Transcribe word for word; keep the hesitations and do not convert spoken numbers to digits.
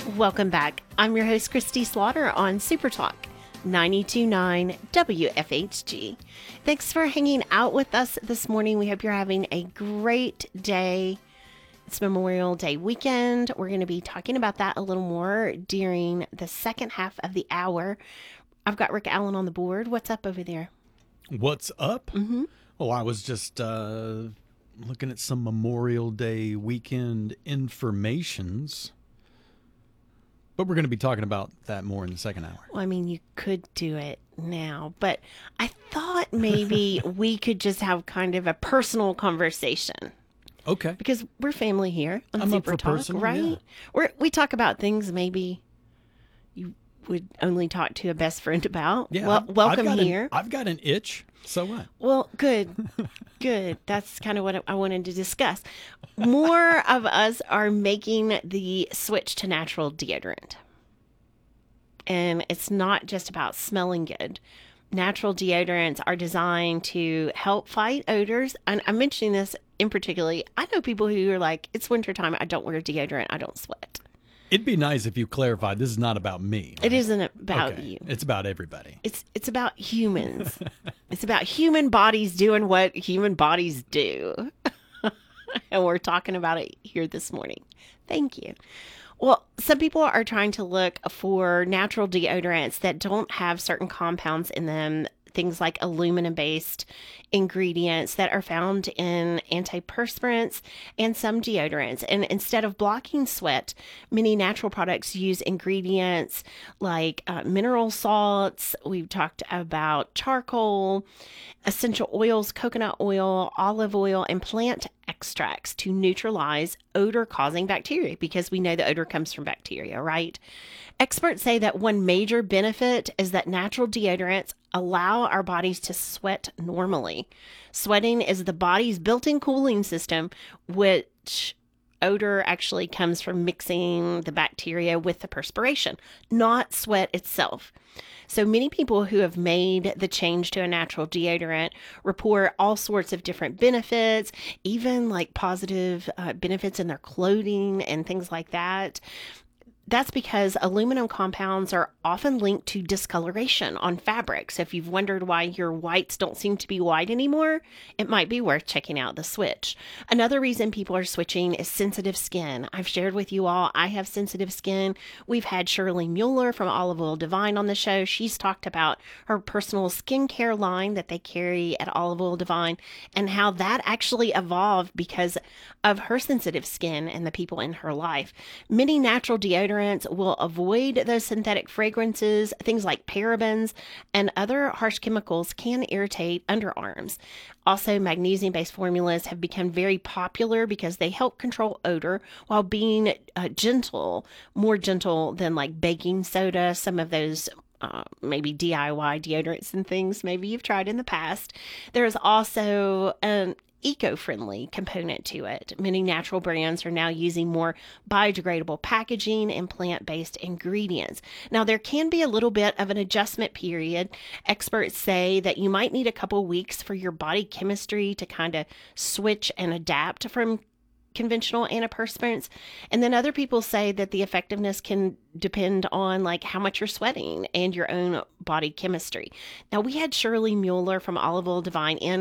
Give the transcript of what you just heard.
Welcome back. I'm your host, Christy Slaughter on Super Talk ninety-two point nine W F H G. Thanks for hanging out with us this morning. We hope you're having a great day. It's Memorial Day weekend. We're going to be talking about that a little more during the second half of the hour. I've got Rick Allen on the board. What's up over there? What's up? Mm-hmm. Oh, I was just uh, looking at some Memorial Day weekend informations. But we're going to be talking about that more in the second hour. Well, I mean, you could do it now, but I thought maybe we could just have kind of a personal conversation. Okay. Because we're family here on I'm Super up for Talk, personal, right? yeah. We're, we talk about things maybe you would only talk to a best friend about. Yeah. Well, I've- welcome I've got here. An, I've got an itch. So what? Well, good. Good. That's kind of what I wanted to discuss. More of us are making the switch to natural deodorant. And it's not just about smelling good. Natural deodorants are designed to help fight odors. And I'm mentioning this in particular. I know people who are like, it's wintertime. I don't wear deodorant. I don't sweat. It'd be nice if you clarified this is not about me. Right? It isn't about okay. you. It's about everybody. It's it's about humans. It's about human bodies doing what human bodies do. And we're talking about it here this morning. Thank you. Well, some people are trying to look for natural deodorants that don't have certain compounds in them, things like aluminum-based ingredients that are found in antiperspirants and some deodorants. And instead of blocking sweat, many natural products use ingredients like uh, mineral salts. We've talked about charcoal, essential oils, coconut oil, olive oil, and plant extracts to neutralize odor-causing bacteria, because we know the odor comes from bacteria, right? Experts say that one major benefit is that natural deodorants allow our bodies to sweat normally. Sweating is the body's built-in cooling system, which odor actually comes from mixing the bacteria with the perspiration, not sweat itself. So many people who have made the change to a natural deodorant report all sorts of different benefits, even like positive uh, benefits in their clothing and things like that. That's because aluminum compounds are often linked to discoloration on fabric. So if you've wondered why your whites don't seem to be white anymore, it might be worth checking out the switch. Another reason people are switching is sensitive skin. I've shared with you all, I have sensitive skin. We've had Shirley Mueller from Olive Oil Divine on the show. She's talked about her personal skincare line that they carry at Olive Oil Divine and how that actually evolved because of her sensitive skin and the people in her life. Many natural deodorants will avoid those synthetic fragrances. Things like parabens and other harsh chemicals can irritate underarms. Also, magnesium-based formulas have become very popular because they help control odor while being uh, gentle, more gentle than like baking soda, some of those Uh, maybe D I Y deodorants and things maybe you've tried in the past. There's also an eco-friendly component to it. Many natural brands are now using more biodegradable packaging and plant-based ingredients. Now, there can be a little bit of an adjustment period. Experts say that you might need a couple weeks for your body chemistry to kind of switch and adapt from conventional antiperspirants. And then other people say that the effectiveness can depend on like how much you're sweating and your own body chemistry. Now, we had Shirley Mueller from Olive Oil Divine in